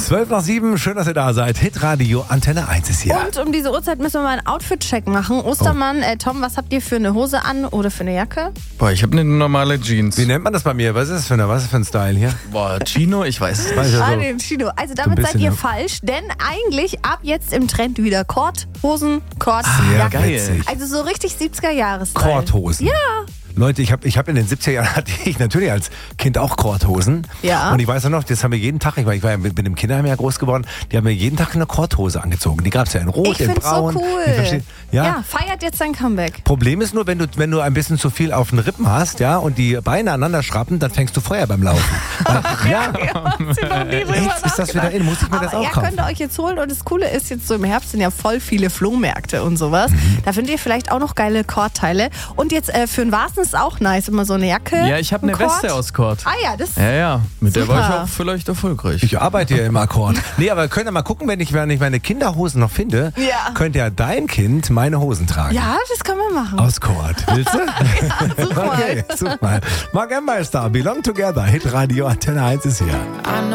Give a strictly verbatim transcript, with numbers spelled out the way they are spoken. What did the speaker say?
zwölf nach sieben, schön, dass ihr da seid. Hitradio Antenne eins ist hier. Und um diese Uhrzeit müssen wir mal einen Outfit-Check machen. Ostermann, oh. äh, Tom, was habt ihr für eine Hose an oder für eine Jacke? Boah, ich habe eine normale Jeans. Wie nennt man das bei mir? Was ist das für, eine, was ist das für ein Style hier? Boah, Chino, ich weiß es Weiß nicht. ja Ah, so. den Chino. Also damit so seid ihr ja. falsch, denn eigentlich ab jetzt im Trend wieder Korthosen, Kord, Sehr Jacken. geil. witzig. Also so richtig siebziger-Jahres-Style. Korthosen. Ja. Leute, ich habe ich hab in den siebziger Jahren hatte ich natürlich als Kind auch Korthosen. Ja. Und ich weiß auch noch, das haben wir jeden Tag, ich war, ich war ja mit, mit dem Kinderheim ja groß geworden, die haben mir jeden Tag eine Korthose angezogen. Die gab es ja in Rot, Ich in find's Braun. so in cool. verschiedenen- Ja. ja, feiert jetzt sein Comeback. Problem ist nur, wenn du, wenn du ein bisschen zu viel auf den Rippen hast, ja, und die Beine aneinander schrappen, dann fängst du Feuer beim Laufen. Weil, ja, echt, ist das wieder in? Muss ich mir Aber das auch ja, kaufen? könnt ihr euch jetzt holen und das Coole ist, jetzt so im Herbst sind ja voll viele Flohmärkte und sowas. Mhm. Da findet ihr vielleicht auch noch geile Kordteile. Und jetzt äh, für den Warzen ist auch nice, immer so eine Jacke. Ja, ich habe ein eine Kord. Weste aus Kord. Ah ja, das Ja, ja, mit der war Super. ich auch vielleicht erfolgreich. Ich arbeite ja im Akkord. Nee, aber könnt ihr mal gucken, wenn ich, wenn ich meine Kinderhosen noch finde, Ja. könnte ja dein Kind meine Hosen tragen. Ja, das können wir machen. Aus Kord. Willst du? ja, super. Okay, super. Mark Emmer ist da. Belong Together. Hitradio Antenne eins ist hier.